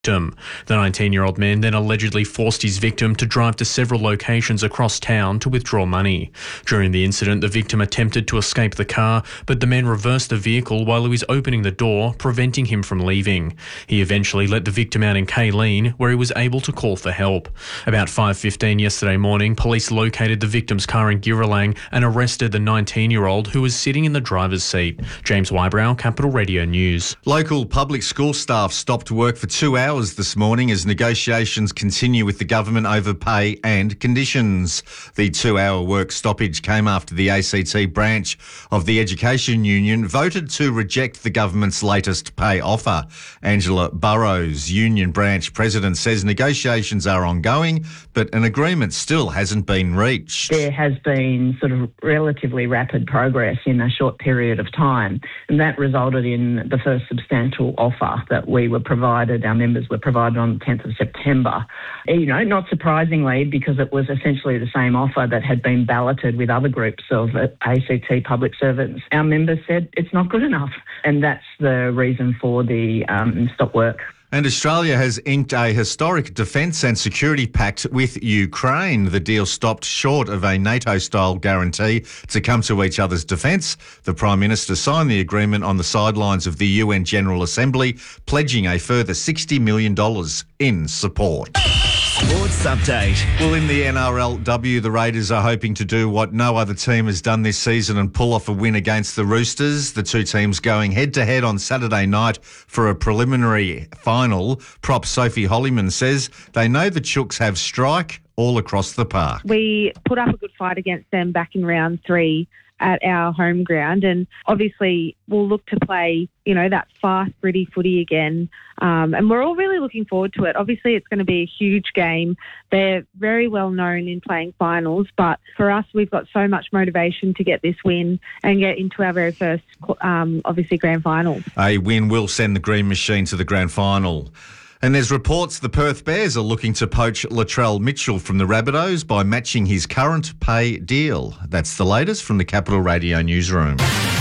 The 19-year-old man then allegedly forced his victim to drive to several locations across town to withdraw money. During the incident, the victim attempted to escape the car, but the man reversed the vehicle while he was opening the door, preventing him from leaving. He eventually let the victim out in Kayleen, where he was able to call for help. About 5:15 yesterday morning, police located the victim's car in Girralang and arrested the 19-year-old who was sitting in the driver's seat. James Wybrow, Capital Radio News. Local public school staff stopped work for 2 hours this morning as negotiations continue with the government over pay and conditions. The 2-hour work stoppage came after the ACT branch of the Education Union voted to reject the government's latest pay offer. Angela Burrows, Union branch president, says negotiations are ongoing, but an agreement still hasn't been reached. There has been sort of relatively rapid progress in a short period of time, and that resulted in the first substantial offer that we were provided, our members were provided on the 10th of September. Not surprisingly, because it was essentially the same offer that had been balloted with other groups of ACT public servants. Our members said it's not good enough, and that's the reason for the stop work. And Australia has inked a historic defence and security pact with Ukraine. The deal stopped short of a NATO-style guarantee to come to each other's defence. The Prime Minister signed the agreement on the sidelines of the UN General Assembly, pledging a further $60 million in support. Sports update. Well, in the NRLW, the Raiders are hoping to do what no other team has done this season and pull off a win against the Roosters. The two teams going head-to-head on Saturday night for a preliminary final. Prop Sophie Hollyman says they know the Chooks have strike all across the park. We put up a good fight against them back in round 3 at our home ground, and obviously we'll look to play, that fast, gritty footy again. And we're all really looking forward to it. Obviously, it's going to be a huge game. They're very well known in playing finals, but for us, we've got so much motivation to get this win and get into our very first, obviously, grand final. A win will send the Green Machine to the grand final. And there's reports the Perth Bears are looking to poach Latrell Mitchell from the Rabbitohs by matching his current pay deal. That's the latest from the Capital Radio newsroom.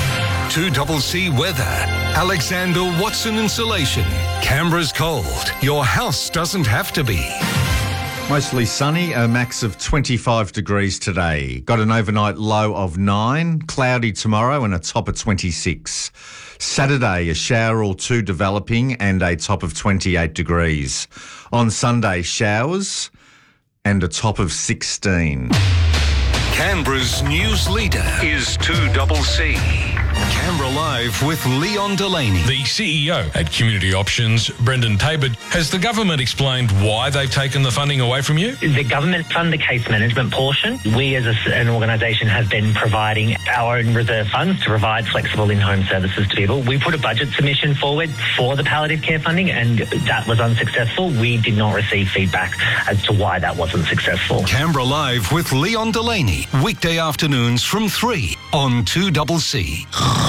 2CC weather. Alexander Watson Insulation. Canberra's cold. Your house doesn't have to be. Mostly sunny, a max of 25 degrees today. Got an overnight low of 9, cloudy tomorrow and a top of 26. Saturday, a shower or two developing and a top of 28 degrees. On Sunday, showers and a top of 16. Canberra's news leader is 2CC. Canberra Live with Leon Delaney. The CEO at Community Options, Brendan Tabor, has the government explained why they've taken the funding away from you? The government fund the case management portion. We as an organisation have been providing our own reserve funds to provide flexible in-home services to people. We put a budget submission forward for the palliative care funding and that was unsuccessful. We did not receive feedback as to why that wasn't successful. Canberra Live with Leon Delaney. Weekday afternoons from 3 on 2CC.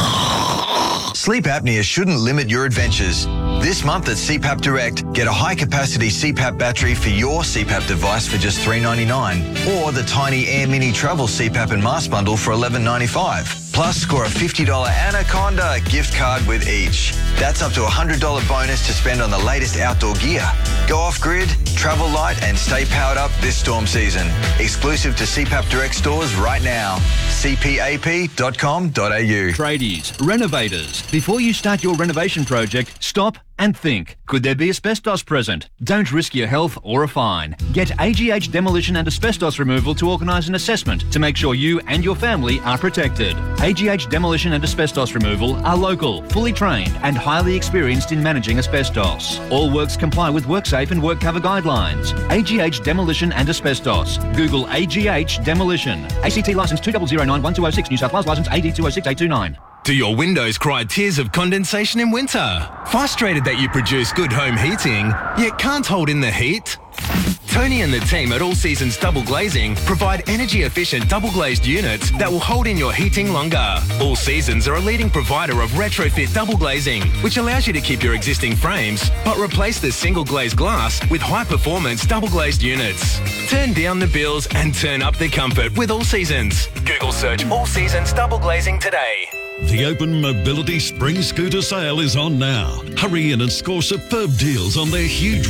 Sleep apnea shouldn't limit your adventures. This month at CPAP Direct, get a high-capacity CPAP battery for your CPAP device for just $3.99, or the tiny Air Mini Travel CPAP and mask bundle for $11.95. Plus, score a $50 Anaconda gift card with each. That's up to a $100 bonus to spend on the latest outdoor gear. Go off-grid, travel light and stay powered up this storm season. Exclusive to CPAP Direct stores right now. cpap.com.au. Tradies, renovators. Before you start your renovation project, stop and think. Could there be asbestos present? Don't risk your health or a fine. Get AGH Demolition and Asbestos Removal to organise an assessment to make sure you and your family are protected. AGH Demolition and Asbestos Removal are local, fully trained and highly experienced in managing asbestos. All works comply with WorkSafe and WorkCover guidelines. AGH Demolition and Asbestos. Google AGH Demolition. ACT licence 2009-1206, New South Wales licence AD 206829. Do your windows cry tears of condensation in winter? Frustrated that you produce good home heating, yet can't hold in the heat? Tony and the team at All Seasons Double Glazing provide energy-efficient double-glazed units that will hold in your heating longer. All Seasons are a leading provider of retrofit double glazing, which allows you to keep your existing frames, but replace the single-glazed glass with high-performance double-glazed units. Turn down the bills and turn up the comfort with All Seasons. Google search All Seasons Double Glazing today. The Open Mobility Spring Scooter Sale is on now. Hurry in and score superb deals on their huge